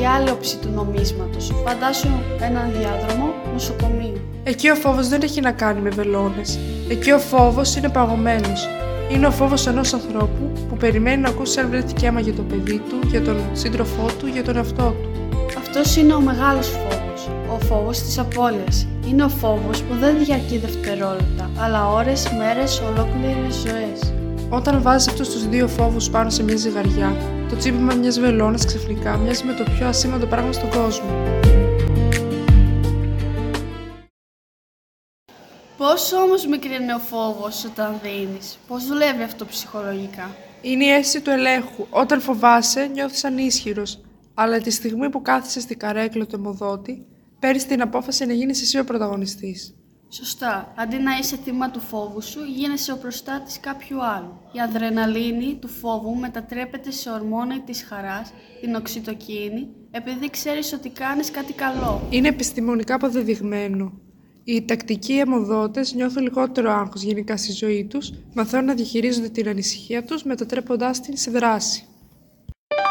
η άλλη όψη του νομίσματος. Φαντάσου έναν διάδρομο νοσοκομείου. Εκεί ο φόβος δεν έχει να κάνει με βελόνες. Εκεί ο φόβος είναι παγωμένος. Είναι ο φόβος ενός ανθρώπου που περιμένει να ακούσει αν βρέθηκε αίμα για το παιδί του, για τον σύντροφό του, για τον εαυτό του. Αυτός είναι ο μεγάλος φόβος. Ο φόβος της απώλειας. Είναι ο φόβος που δεν διαρκεί δευτερόλεπτα, αλλά ώρες, μέρες, ολόκληρες ζωές. Όταν βάζεις αυτούς τους δύο φόβους πάνω σε μια ζυγαριά, το τσίπημα μιας βελόνας ξαφνικά μοιάζει με το πιο ασήμαντο πράγμα στον κόσμο. Πόσο όμως μικρή είναι ο φόβος όταν δίνεις? Πώς δουλεύει αυτό ψυχολογικά? Είναι η αίσθηση του ελέγχου. Όταν φοβάσαι, νιώθεις ανίσχυρος. Αλλά τη στιγμή που κάθεσαι στην καρέκλα του αιμοδότη, παίρνεις την απόφαση να γίνεις εσύ ο πρωταγωνιστής. Σωστά. Αντί να είσαι θύμα του φόβου σου, γίνεσαι ο προστάτης κάποιου άλλου. Η αδρεναλίνη του φόβου μετατρέπεται σε ορμόνη της χαράς, την οξυτοκίνη, επειδή ξέρεις ότι κάνεις κάτι καλό. Είναι επιστημονικά αποδεδειγμένο. Οι τακτικοί αιμοδότες νιώθουν λιγότερο άγχος γενικά στη ζωή τους, μαθαίνουν να διαχειρίζονται την ανησυχία τους, μετατρέποντάς την σε δράση.